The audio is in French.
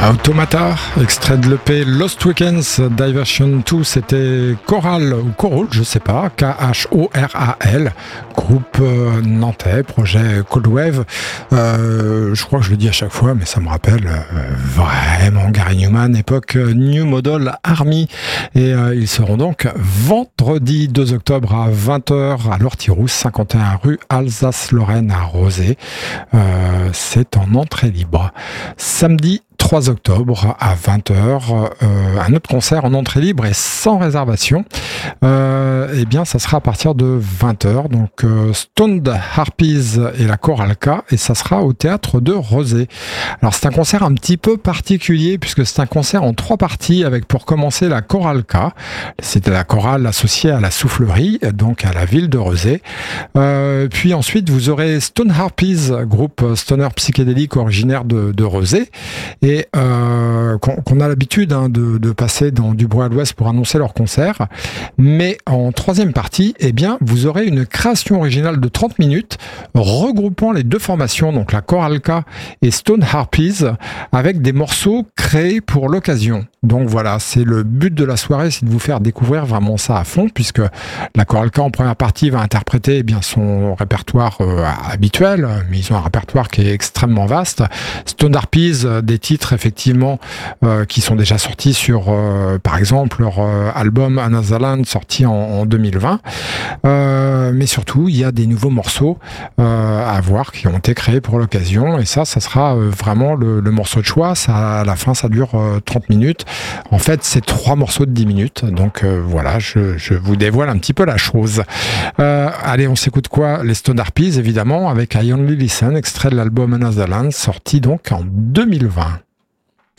Automata, extrait de l'EP Lost Weekends Diversion 2, c'était Choral ou Choral, je sais pas, K-H-O-R-A-L, groupe nantais, projet Cold Wave. Je crois que je le dis à chaque fois, mais ça me rappelle vraiment Gary Numan, époque New Model Army. Et ils seront donc vendredi 2 octobre à 20h à l'Ortirousse, 51 rue Alsace-Lorraine à Rozay. C'est en entrée libre. Samedi 3 octobre à 20h, un autre concert en entrée libre et sans réservation. Eh bien, ça sera à partir de 20h. Donc, Stoned Harpies et la Choralka, et ça sera au théâtre de Rozay. Alors, c'est un concert un petit peu particulier puisque c'est un concert en 3 parties avec pour commencer la Choralka. C'était la chorale associée à la soufflerie, donc à la ville de Rozay. Puis ensuite, vous aurez Stoned Harpies, groupe stoner psychédélique originaire de Rozay. Et qu'on a l'habitude de passer dans du bruit à l'ouest pour annoncer leur concert. Mais en troisième partie, eh bien, vous aurez une création originale de 30 minutes regroupant les deux formations, donc la Choralka et Stoned Harpies, avec des morceaux créés pour l'occasion. Donc voilà, c'est le but de la soirée, c'est de vous faire découvrir vraiment ça à fond, puisque la Choralka en première partie va interpréter son répertoire habituel, mais ils ont un répertoire qui est extrêmement vaste. Stoned Harpies, des titres effectivement qui sont déjà sortis sur par exemple leur album Another Land sorti en 2020, mais surtout il y a des nouveaux morceaux à voir qui ont été créés pour l'occasion, et ça sera vraiment le morceau de choix. Ça, à la fin ça dure 30 minutes. En fait c'est 3 morceaux de 10 minutes, donc voilà, je vous dévoile un petit peu la chose. Allez, on s'écoute quoi? Les Stoned Harpies évidemment, avec I Only Listen, extrait de l'album Another Land sorti donc en 2020.